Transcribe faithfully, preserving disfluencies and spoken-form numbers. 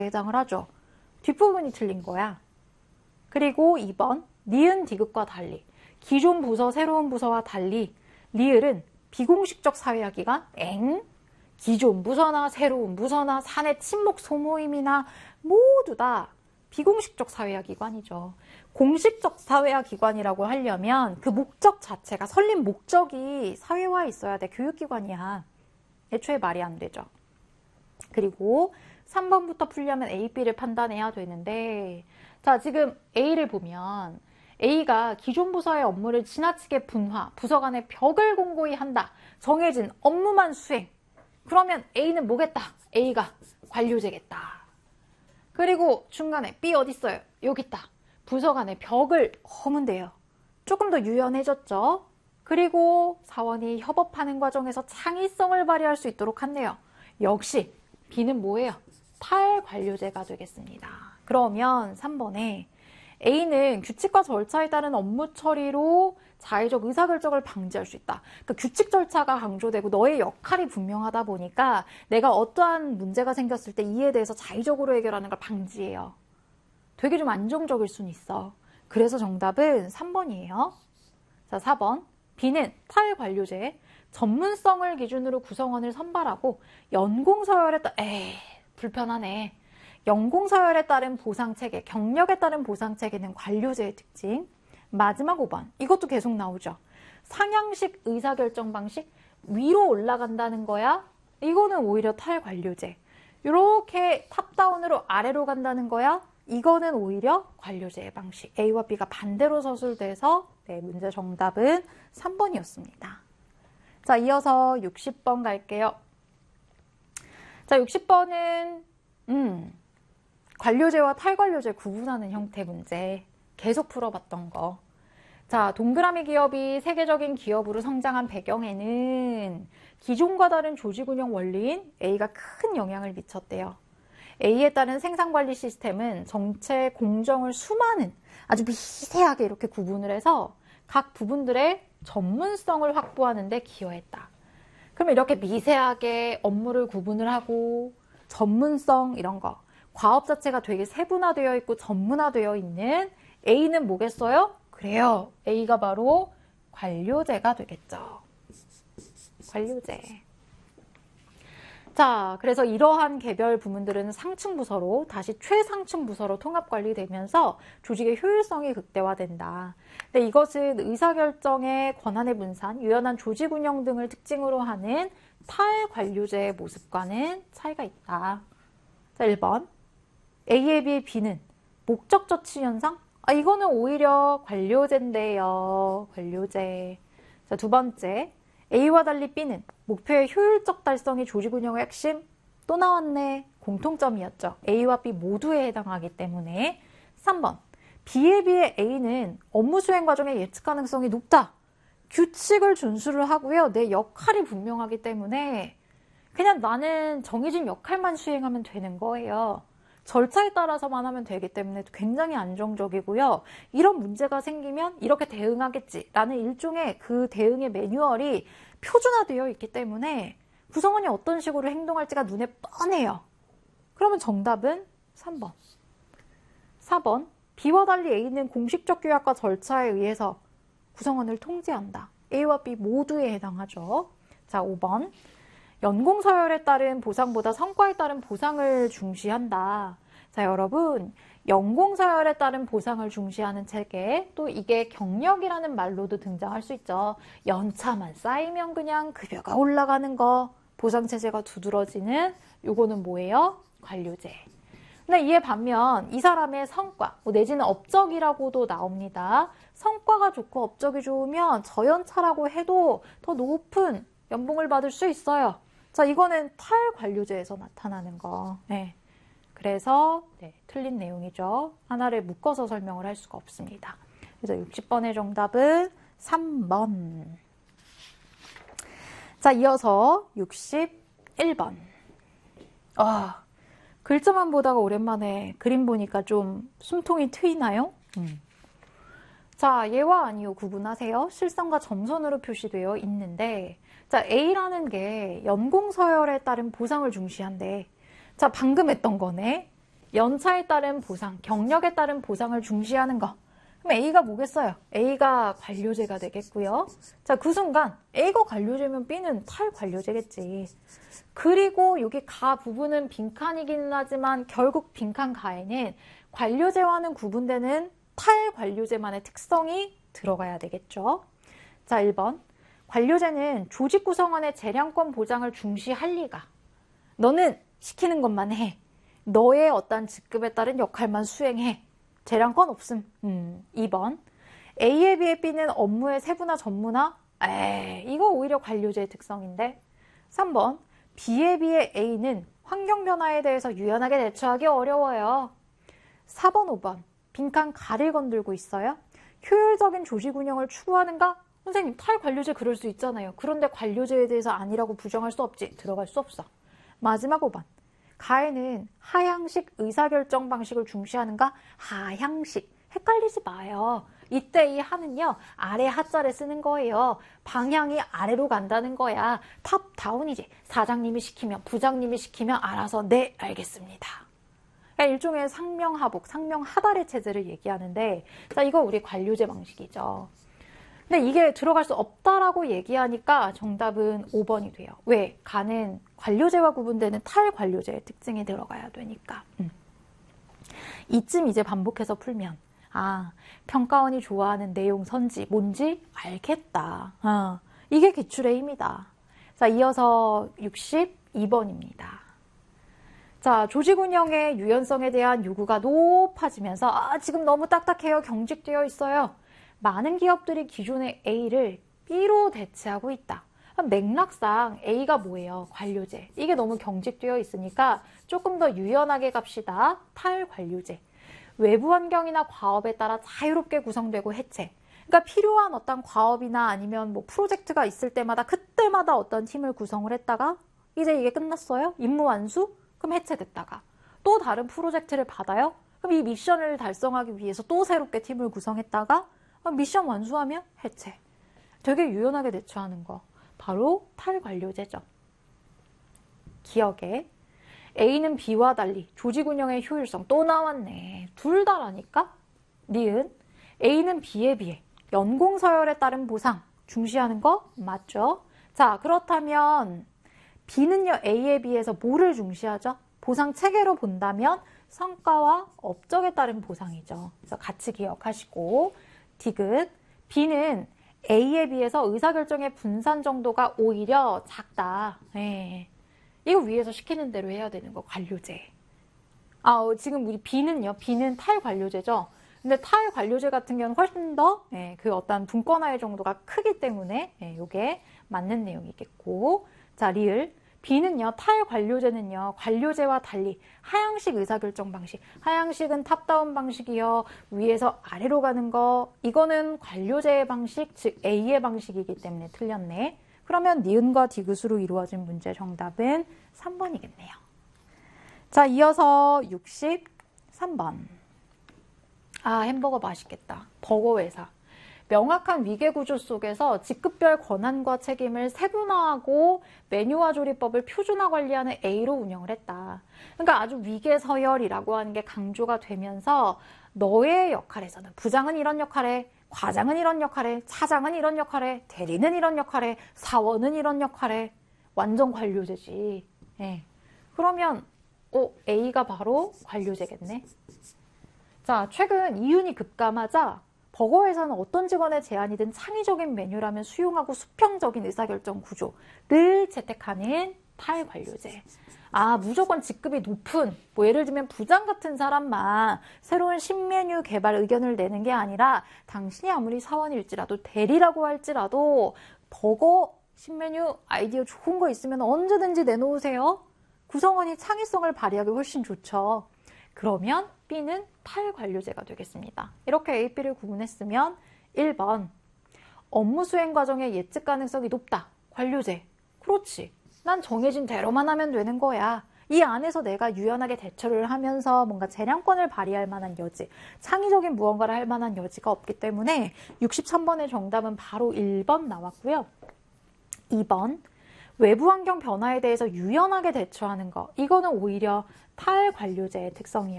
해당을 하죠. 뒷부분이 틀린 거야. 그리고 이 번 니은 디귿과 달리 기존 부서 새로운 부서와 달리 리을은 비공식적 사회화 기관 엥? 기존 부서나 새로운 부서나 사내 친목 소모임이나 모두 다 비공식적 사회화 기관이죠. 공식적 사회화 기관이라고 하려면 그 목적 자체가 설립 목적이 사회화에 있어야 돼. 교육기관이야. 애초에 말이 안 되죠. 그리고 삼 번부터 풀려면 A, B를 판단해야 되는데 자 지금 A를 보면 A가 기존 부서의 업무를 지나치게 분화, 부서 간의 벽을 공고히 한다. 정해진 업무만 수행. 그러면 A는 뭐겠다? A가 관료제겠다. 그리고 중간에 B 어디 있어요? 여기 있다. 부서 간의 벽을 허면 돼요. 조금 더 유연해졌죠? 그리고 사원이 협업하는 과정에서 창의성을 발휘할 수 있도록 한대요. 역시 B는 뭐예요? 탈관료제가 되겠습니다. 그러면 삼 번에 A는 규칙과 절차에 따른 업무 처리로 자의적 의사결정을 방지할 수 있다. 그러니까 규칙 절차가 강조되고 너의 역할이 분명하다 보니까 내가 어떠한 문제가 생겼을 때 이에 대해서 자의적으로 해결하는 걸 방지해요. 되게 좀 안정적일 수는 있어. 그래서 정답은 삼 번이에요. 자, 사 번. B는 탈관료제. 전문성을 기준으로 구성원을 선발하고 연공서열에 따라 에이 불편하네. 연공서열에 따른 보상체계, 경력에 따른 보상체계는 관료제의 특징. 마지막 오 번. 이것도 계속 나오죠. 상향식 의사결정 방식. 위로 올라간다는 거야. 이거는 오히려 탈관료제. 이렇게 탑다운으로 아래로 간다는 거야. 이거는 오히려 관료제의 방식. A와 B가 반대로 서술돼서 네, 문제 정답은 삼 번이었습니다. 자, 이어서 육십 번 갈게요. 자, 육십 번은 음, 관료제와 탈관료제 구분하는 형태 문제 계속 풀어봤던 거. 자, 동그라미 기업이 세계적인 기업으로 성장한 배경에는 기존과 다른 조직운영 원리인 A가 큰 영향을 미쳤대요. A에 따른 생산관리 시스템은 정체 공정을 수많은 아주 미세하게 이렇게 구분을 해서 각 부분들의 전문성을 확보하는 데 기여했다. 그러면 이렇게 미세하게 업무를 구분을 하고 전문성 이런 거 과업 자체가 되게 세분화되어 있고 전문화되어 있는 A는 뭐겠어요? 그래요. A가 바로 관료제가 되겠죠. 관료제. 자, 그래서 이러한 개별 부문들은 상층 부서로 다시 최상층 부서로 통합 관리되면서 조직의 효율성이 극대화된다. 근데 이것은 의사결정의 권한의 분산, 유연한 조직 운영 등을 특징으로 하는 탈관료제의 모습과는 차이가 있다. 자, 일 번. A에 비해 B는 목적 저치 현상? 아, 이거는 오히려 관료제인데요. 관료제. 자, 두 번째. A와 달리 B는 목표의 효율적 달성이 조직 운영의 핵심. 또 나왔네. 공통점이었죠. A와 B 모두에 해당하기 때문에. 삼 번. B에 비해 A는 업무 수행 과정의 예측 가능성이 높다. 규칙을 준수를 하고요. 내 역할이 분명하기 때문에 그냥 나는 정해진 역할만 수행하면 되는 거예요. 절차에 따라서만 하면 되기 때문에 굉장히 안정적이고요. 이런 문제가 생기면 이렇게 대응하겠지라는 일종의 그 대응의 매뉴얼이 표준화되어 있기 때문에 구성원이 어떤 식으로 행동할지가 눈에 뻔해요. 그러면 정답은 삼 번. 사 번. B와 달리 A는 공식적 규약과 절차에 의해서 구성원을 통제한다. A와 B 모두에 해당하죠. 자, 오 번. 연공서열에 따른 보상보다 성과에 따른 보상을 중시한다. 자, 여러분, 연공서열에 따른 보상을 중시하는 체계, 또 이게 경력이라는 말로도 등장할 수 있죠. 연차만 쌓이면 그냥 급여가 올라가는 거, 보상체제가 두드러지는 요거는 뭐예요? 관료제. 근데 이에 반면 이 사람의 성과, 뭐 내지는 업적이라고도 나옵니다. 성과가 좋고 업적이 좋으면 저연차라고 해도 더 높은 연봉을 받을 수 있어요. 자, 이거는 탈관료제에서 나타나는 거. 네. 그래서 네, 틀린 내용이죠. 하나를 묶어서 설명을 할 수가 없습니다. 그래서 육십 번의 정답은 삼 번. 자, 이어서 육십일 번. 아, 글자만 보다가 오랜만에 그림 보니까 좀 숨통이 트이나요? 음. 자, 예와 아니요 구분하세요. 실선과 점선으로 표시되어 있는데 자, A라는 게 연공서열에 따른 보상을 중시한대. 자, 방금 했던 거네. 연차에 따른 보상, 경력에 따른 보상을 중시하는 거. 그럼 A가 뭐겠어요? A가 관료제가 되겠고요. 자, 그 순간 A가 관료제면 B는 탈관료제겠지. 그리고 여기 가 부분은 빈칸이긴 하지만 결국 빈칸 가에는 관료제와는 구분되는 탈관료제만의 특성이 들어가야 되겠죠. 자, 일 번. 관료제는 조직 구성원의 재량권 보장을 중시할 리가. 너는 시키는 것만 해. 너의 어떤 직급에 따른 역할만 수행해. 재량권 없음. 음, 이 번. A에 비해 B는 업무의 세부나 전무나? 에이, 이거 오히려 관료제의 특성인데. 삼 번. B에 비해 A는 환경 변화에 대해서 유연하게 대처하기 어려워요. 사 번, 오 번. 빈칸 가를 건들고 있어요. 효율적인 조직 운영을 추구하는가? 선생님, 탈관료제 그럴 수 있잖아요. 그런데 관료제에 대해서 아니라고 부정할 수 없지. 들어갈 수 없어. 마지막 오 번. 가에는 하향식 의사결정 방식을 중시하는가? 하향식. 헷갈리지 마요. 이때 이 하는요, 아래 하자를 쓰는 거예요. 방향이 아래로 간다는 거야. 탑 다운이지. 사장님이 시키면, 부장님이 시키면 알아서 네, 알겠습니다. 일종의 상명하복, 상명하달의 체제를 얘기하는데, 자, 이거 우리 관료제 방식이죠. 근데 이게 들어갈 수 없다라고 얘기하니까 정답은 오 번이 돼요. 왜? 가는 관료제와 구분되는 탈관료제의 특징이 들어가야 되니까. 음. 이쯤 이제 반복해서 풀면 아, 평가원이 좋아하는 내용 선지 뭔지 알겠다. 어, 이게 기출의 힘이다. 자, 이어서 육십이 번입니다. 자, 조직 운영의 유연성에 대한 요구가 높아지면서 아, 지금 너무 딱딱해요. 경직되어 있어요. 많은 기업들이 기존의 A를 B로 대체하고 있다. 맥락상 A가 뭐예요? 관료제. 이게 너무 경직되어 있으니까 조금 더 유연하게 갑시다. 탈관료제. 외부 환경이나 과업에 따라 자유롭게 구성되고 해체. 그러니까 필요한 어떤 과업이나 아니면 뭐 프로젝트가 있을 때마다 그때마다 어떤 팀을 구성을 했다가 이제 이게 끝났어요? 임무 완수? 그럼 해체됐다가 또 다른 프로젝트를 받아요? 그럼 이 미션을 달성하기 위해서 또 새롭게 팀을 구성했다가 미션 완수하면 해체. 되게 유연하게 대처하는 거. 바로 탈관료제죠. 기억에 A는 B와 달리 조직 운영의 효율성 또 나왔네. 둘 다라니까? 니은 A는 B에 비해 연공 서열에 따른 보상 중시하는 거 맞죠? 자, 그렇다면 B는요 A에 비해서 뭐를 중시하죠? 보상 체계로 본다면 성과와 업적에 따른 보상이죠. 그래서 같이 기억하시고 디귿 B는 A에 비해서 의사결정의 분산 정도가 오히려 작다. 네. 이거 위에서 시키는 대로 해야 되는 거 관료제. 아, 지금 우리 B는요. B는 탈관료제죠. 근데 탈관료제 같은 경우는 훨씬 더 네, 그 어떤 분권화의 정도가 크기 때문에 네, 이게 맞는 내용이겠고. 자, 리을. B는요, 탈관료제는요, 관료제와 달리 하향식 의사결정 방식. 하향식은 탑다운 방식이요. 위에서 아래로 가는 거. 이거는 관료제의 방식, 즉 A의 방식이기 때문에 틀렸네. 그러면 니은과 디귿으로 이루어진 문제 정답은 삼 번이겠네요. 자, 이어서 육십삼 번. 아, 햄버거 맛있겠다. 버거 회사. 명확한 위계구조 속에서 직급별 권한과 책임을 세분화하고 메뉴와 조리법을 표준화 관리하는 A로 운영을 했다. 그러니까 아주 위계서열이라고 하는 게 강조가 되면서 너의 역할에서는 부장은 이런 역할에, 과장은 이런 역할에, 차장은 이런 역할에, 대리는 이런 역할에, 사원은 이런 역할에 완전 관료제지. 예. 그러면 어, A가 바로 관료제겠네. 자, 최근 이윤이 급감하자 버거 회사는 어떤 직원의 제안이든 창의적인 메뉴라면 수용하고 수평적인 의사결정 구조를 채택하는 탈관료제. 아, 무조건 직급이 높은, 뭐 예를 들면 부장 같은 사람만 새로운 신메뉴 개발 의견을 내는 게 아니라 당신이 아무리 사원일지라도 대리라고 할지라도 버거 신메뉴 아이디어 좋은 거 있으면 언제든지 내놓으세요. 구성원이 창의성을 발휘하기 훨씬 좋죠. 그러면 B는 탈관료제가 되겠습니다. 이렇게 A, B를 구분했으면 일 번 업무 수행 과정의 예측 가능성이 높다. 관료제. 그렇지. 난 정해진 대로만 하면 되는 거야. 이 안에서 내가 유연하게 대처를 하면서 뭔가 재량권을 발휘할 만한 여지, 창의적인 무언가를 할 만한 여지가 없기 때문에 육십삼 번의 정답은 바로 일 번 나왔고요. 이 번 외부 환경 변화에 대해서 유연하게 대처하는 거. 이거는 오히려 탈관료제의 특성이에요.